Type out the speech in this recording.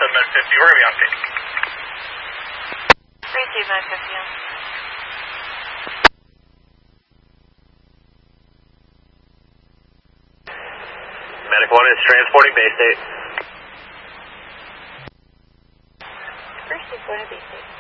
Med 50. We're going to be on peak. Receive Med 50. Medic 1 is transporting Bay State. Receive going to Bay State.